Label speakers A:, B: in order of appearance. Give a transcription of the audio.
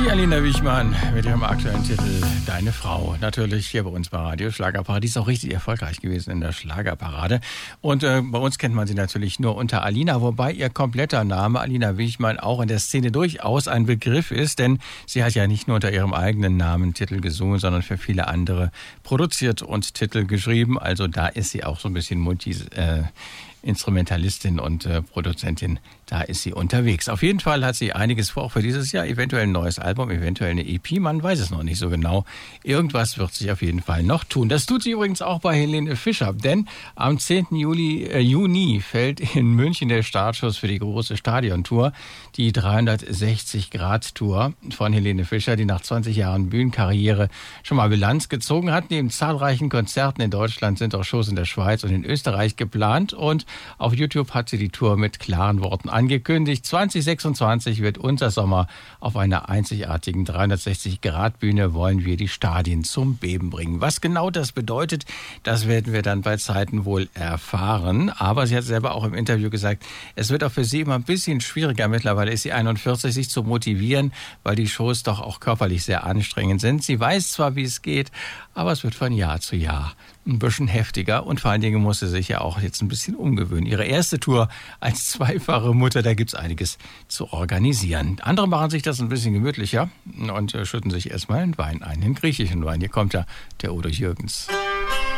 A: Die Alina Wichmann mit ihrem aktuellen Titel Deine Frau. Natürlich hier bei uns bei Radio Schlagerparadies auch richtig erfolgreich gewesen in der Schlagerparade. Und bei uns kennt man sie natürlich nur unter Alina, wobei ihr kompletter Name Alina Wichmann auch in der Szene durchaus ein Begriff ist, denn sie hat ja nicht nur unter ihrem eigenen Namen Titel gesungen, sondern für viele andere produziert und Titel geschrieben. Also da ist sie auch so ein bisschen Instrumentalistin und Produzentin, da ist sie unterwegs. Auf jeden Fall hat sie einiges vor, auch für dieses Jahr, eventuell ein neues Album, eventuell eine EP, man weiß es noch nicht so genau. Irgendwas wird sich auf jeden Fall noch tun. Das tut sie übrigens auch bei Helene Fischer, denn am 10. Juni fällt in München der Startschuss für die große Stadiontour, die 360-Grad-Tour von Helene Fischer, die nach 20 Jahren Bühnenkarriere schon mal Bilanz gezogen hat. Neben zahlreichen Konzerten in Deutschland sind auch Shows in der Schweiz und in Österreich geplant und auf YouTube hat sie die Tour mit klaren Worten angekündigt. 2026 wird unser Sommer. Auf einer einzigartigen 360-Grad-Bühne wollen wir die Stadien zum Beben bringen. Was genau das bedeutet, das werden wir dann bei Zeiten wohl erfahren. Aber sie hat selber auch im Interview gesagt, es wird auch für sie immer ein bisschen schwieriger. Mittlerweile ist sie 41, sich zu motivieren, weil die Shows doch auch körperlich sehr anstrengend sind. Sie weiß zwar, wie es geht, aber es wird von Jahr zu Jahr ein bisschen heftiger und vor allen Dingen muss sie sich ja auch jetzt ein bisschen umgewöhnen. Ihre erste Tour als zweifache Mutter, da gibt's einiges zu organisieren. Andere machen sich das ein bisschen gemütlicher und schütten sich erstmal einen Wein ein, den griechischen Wein. Hier kommt ja der Udo Jürgens.